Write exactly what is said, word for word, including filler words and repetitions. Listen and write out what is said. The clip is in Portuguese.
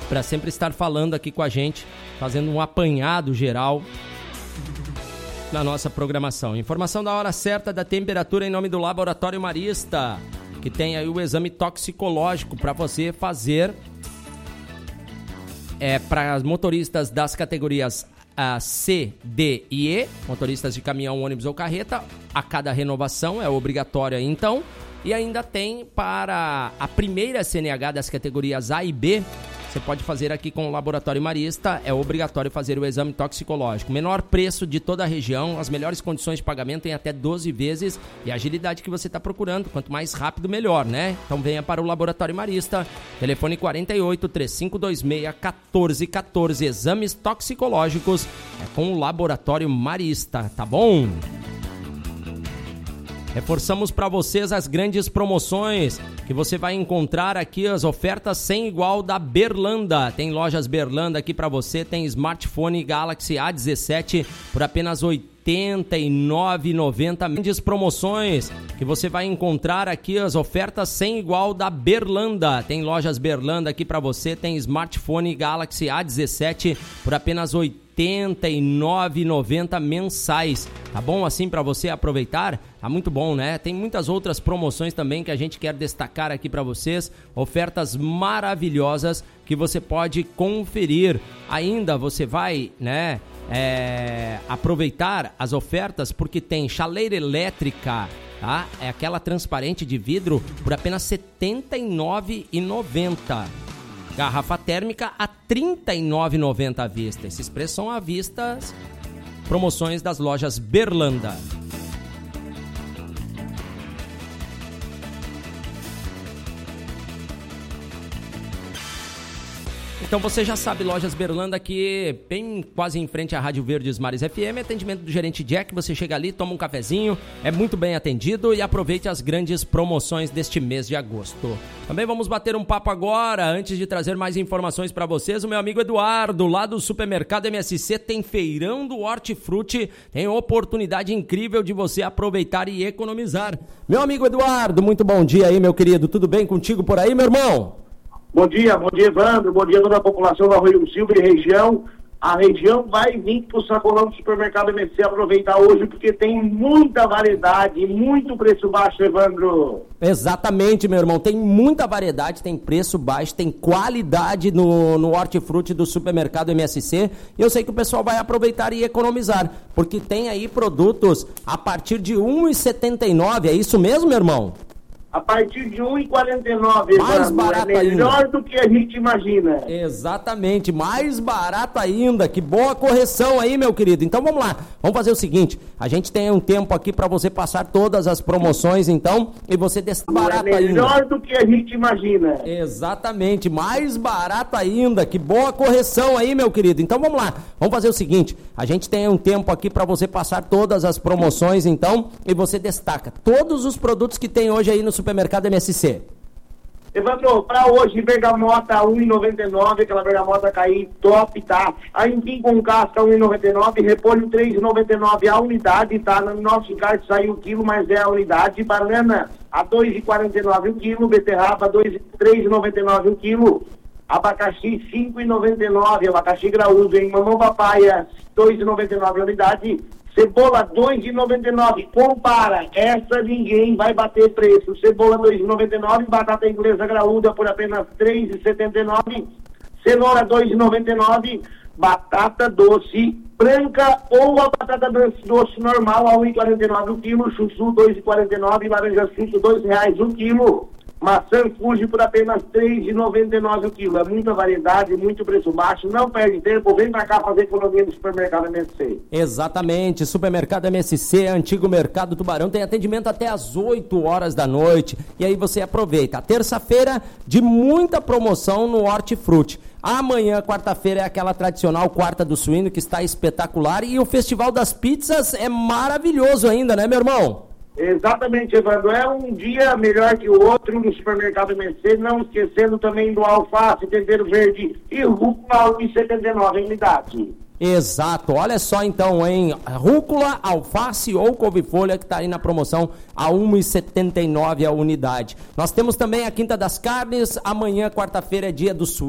para sempre estar falando aqui com a gente, fazendo um apanhado geral na nossa programação. Informação da hora certa da temperatura em nome do Laboratório Marista, que tem aí o exame toxicológico para você fazer é, para motoristas das categorias a C, D e E, motoristas de caminhão, ônibus ou carreta. A cada renovação é obrigatória, então. E ainda tem para a primeira C N H das categorias A e B. Você pode fazer aqui com o Laboratório Marista, é obrigatório fazer o exame toxicológico. Menor preço de toda a região, as melhores condições de pagamento em até doze vezes e a agilidade que você está procurando. Quanto mais rápido, melhor, né? Então venha para o Laboratório Marista, telefone quarenta e oito, três cinco dois seis, um quatro um quatro, exames toxicológicos, é com o Laboratório Marista, tá bom? Reforçamos para vocês as grandes promoções que você vai encontrar aqui, as ofertas sem igual da Berlanda. Tem lojas Berlanda aqui para você, tem smartphone Galaxy A dezessete por apenas oitenta e nove reais e noventa centavos. Grandes promoções que você vai encontrar aqui, as ofertas sem igual da Berlanda. Tem lojas Berlanda aqui para você, tem smartphone Galaxy A dezessete por apenas oitenta e nove reais e noventa centavos mensais. Tá bom assim para você aproveitar? Tá muito bom, né? Tem muitas outras promoções também que a gente quer destacar aqui para vocês. Ofertas maravilhosas que você pode conferir. Ainda você vai, né, é, aproveitar as ofertas porque tem chaleira elétrica, tá? É aquela transparente de vidro por apenas setenta e nove reais e noventa centavos. Garrafa térmica a trinta e nove reais e noventa centavos à vista. Esses preços são à vista, promoções das lojas Berlanda. Então você já sabe, lojas Berlanda aqui, bem quase em frente à Rádio Verdes Mares F M, atendimento do gerente Jack, você chega ali, toma um cafezinho, é muito bem atendido e aproveite as grandes promoções deste mês de agosto. Também vamos bater um papo agora, antes de trazer mais informações para vocês, o meu amigo Eduardo, lá do Supermercado M S C, tem feirão do Hortifruti, tem oportunidade incrível de você aproveitar e economizar. Meu amigo Eduardo, muito bom dia aí, meu querido, tudo bem contigo por aí, meu irmão? Bom dia, bom dia, Evandro, bom dia a toda a população do Arroio do Silva e região. A região vai vir para o sacolão do Supermercado M S C aproveitar hoje, porque tem muita variedade, muito preço baixo, Evandro. Exatamente, meu irmão, tem muita variedade, tem preço baixo, tem qualidade no, no Hortifruti do Supermercado M S C, e eu sei que o pessoal vai aproveitar e economizar, porque tem aí produtos a partir de um real e setenta e nove centavos, é isso mesmo, meu irmão? A partir de um real e quarenta e nove centavos, mais barato é melhor ainda do que a gente imagina. Exatamente, mais barato ainda. Que boa correção aí, meu querido. Então vamos lá, vamos fazer o seguinte, a gente tem um tempo aqui para você passar todas as promoções, então, e você destaca barato ainda. É melhor ainda do que a gente imagina. Exatamente, mais barato ainda. Que boa correção aí, meu querido. Então vamos lá, vamos fazer o seguinte, a gente tem um tempo aqui para você passar todas as promoções, então, e você destaca todos os produtos que tem hoje aí no Supermercado M S C. Evandro, para hoje, bergamota um real e noventa e nove centavos, aquela bergamota cair top, tá? A empim com casca um real e noventa e nove centavos, repolho três reais e noventa e nove centavos a unidade, tá? No nosso encarte saiu o quilo, mas é a unidade. Banana a dois reais e quarenta e nove centavos o quilo, beterraba três reais e noventa e nove centavos o quilo, abacaxi cinco reais e noventa e nove centavos, abacaxi graúdo, hein? Mamão papaya dois reais e noventa e nove centavos a unidade. Cebola dois reais e noventa e nove centavos, compara, essa ninguém vai bater preço. Cebola dois reais e noventa e nove centavos, batata inglesa graúda por apenas três reais e setenta e nove centavos, cenoura dois reais e noventa e nove centavos, batata doce branca ou a batata doce normal a um real e quarenta e nove centavos o quilo, chuchu dois reais e quarenta e nove centavos, laranja suíça dois reais o quilo. Maçã Fuji por apenas três reais e noventa e nove centavos o quilo. É muita variedade, muito preço baixo. Não perde tempo, vem pra cá fazer economia no Supermercado M S C. Exatamente, Supermercado M S C, antigo Mercado Tubarão, tem atendimento até às oito horas da noite. E aí você aproveita. Terça-feira de muita promoção no Hortifruti. Amanhã, quarta-feira, é aquela tradicional quarta do suíno que está espetacular. E o Festival das Pizzas é maravilhoso ainda, né, meu irmão? Exatamente, Evandro. É um dia melhor que o outro no Supermercado M S C, não esquecendo também do alface, tempero verde e rúcula um real e setenta e nove centavos a unidade. Exato, olha só então, hein? Rúcula, alface ou couve-folha que está aí na promoção a um real e setenta e nove centavos a unidade. Nós temos também a Quinta das Carnes, amanhã, quarta-feira, é dia do suíno.